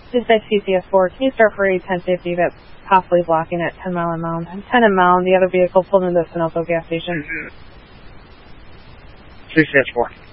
Dispatch CCS4, can you start for a 1050 that's possibly blocking at 10 Mile and Mound? 10 and Mound, the other vehicle pulled into the Sunoco gas station. CCS4.